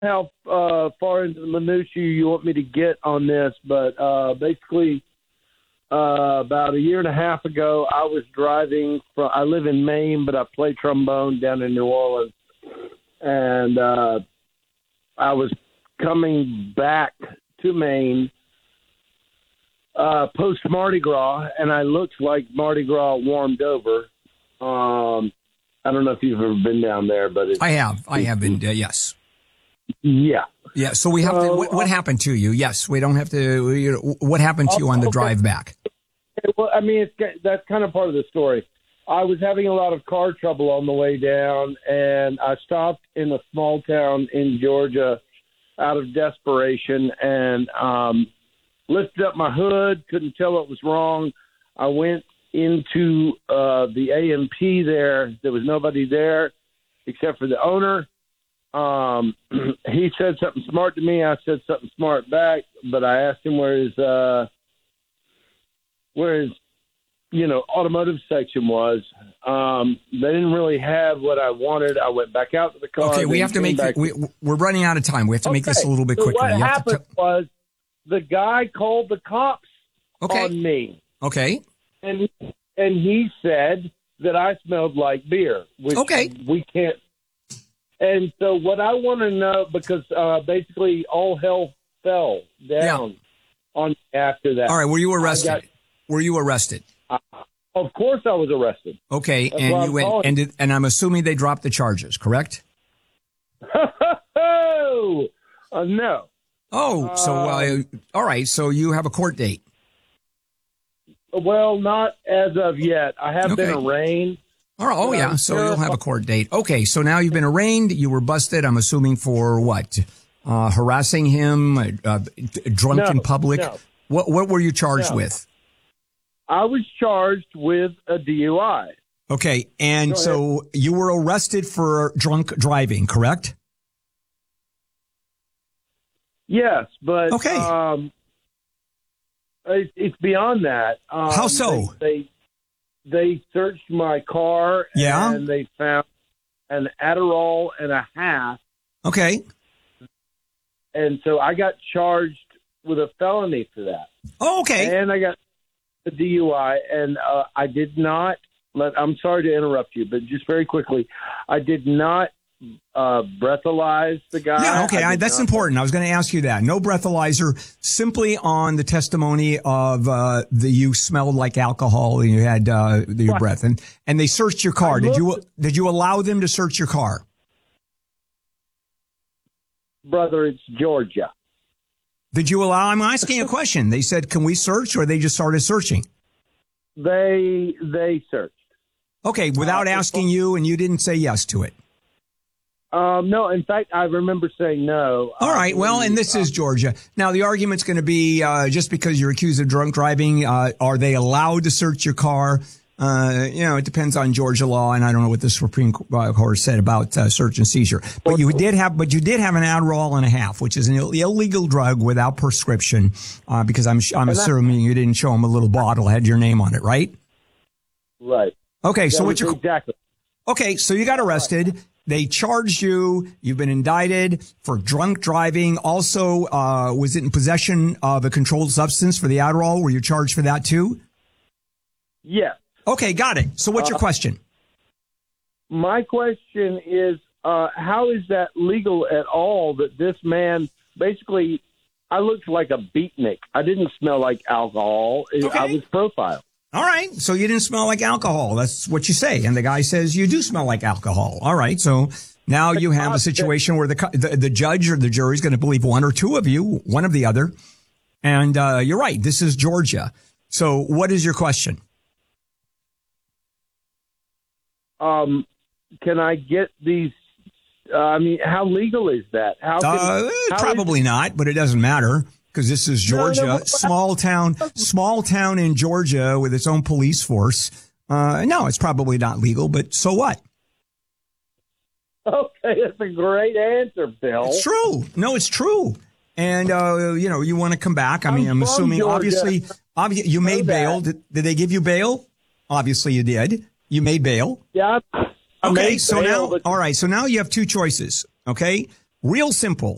how far into the minutiae you want me to get on this, but basically, about a year and a half ago, I was driving I live in Maine, but I play trombone down in New Orleans, and I was coming back to Maine post Mardi Gras, and I looked like Mardi Gras warmed over. I don't know if you've ever been down there, but I have been. Yes. Yeah. Yeah. So we have to. What happened to you? Yes, we don't have to. What happened to you on the drive back? Well, I mean, that's kind of part of the story. I was having a lot of car trouble on the way down, and I stopped in a small town in Georgia out of desperation and lifted up my hood, couldn't tell what was wrong. I went into the A&P there. There was nobody there except for the owner. He said something smart to me. I said something smart back, but I asked him where his automotive section was. They didn't really have what I wanted. I went back out to the car. Okay, we have to make we're running out of time. We have to make this a little bit quicker. So what happened was the guy called the cops on me. Okay. And he said that I smelled like beer, which we can't. And so what I want to know, because basically all hell fell down on after that. All right, were you arrested? Of course I was arrested. Okay, that's and you went, and I'm assuming they dropped the charges, correct? No. Oh, so all right, so you have a court date. Well, not as of yet. I have been arraigned. Oh, yeah. So you'll have a court date. Okay. So now you've been arraigned. You were busted, I'm assuming, for what? Harassing him, drunk in public? No. What were you charged with? I was charged with a DUI. Okay. And so you were arrested for drunk driving, correct? Yes, but it's beyond that. How so? They searched my car and they found an Adderall and a half. Okay. And so I got charged with a felony for that. Oh, okay. And I got a DUI, and I did not I'm sorry to interrupt you, but just very quickly, I did not breathalyze the guy. Yeah, okay, that's important. I was going to ask you that. No breathalyzer, simply on the testimony of you smelled like alcohol and you had your breath, and they searched your car. Did you allow them to search your car? Brother, it's Georgia. Did you allow? I'm asking a question. They said, "Can we search?" Or they just started searching. They searched. Okay, without asking you, and you didn't say yes to it. No, in fact, I remember saying no. All right, well, and this is Georgia. Now, the argument's going to be just because you're accused of drunk driving, are they allowed to search your car? It depends on Georgia law, and I don't know what the Supreme Court said about search and seizure. But you did have an Adderall and a half, which is an illegal drug without prescription, because I'm assuming you didn't show them a little bottle had your name on it, right? Right. Okay, so exactly. Okay, so you got arrested. They charged you. You've been indicted for drunk driving. Also, was it in possession of a controlled substance for the Adderall? Were you charged for that too? Yes. Okay, got it. So what's your question? My question is, how is that legal at all that this man, basically, I looked like a beatnik. I didn't smell like alcohol. Okay. I was profiled. All right. So you didn't smell like alcohol. That's what you say. And the guy says you do smell like alcohol. All right. So now you have a situation where the judge or the jury is going to believe one or two of you, one of the other. And you're right. This is Georgia. So what is your question? Can I get these? How legal is that? Probably not, but it doesn't matter. Because this is Georgia, no. small town in Georgia with its own police force. No, it's probably not legal, but so what? Okay, that's a great answer, Bill. It's true. No, it's true. And, you want to come back. I mean, I'm assuming, Georgia. obviously, you made bail. Did they give you bail? Obviously you did. You made bail. Yeah. Okay, so now you have two choices. Okay, real simple.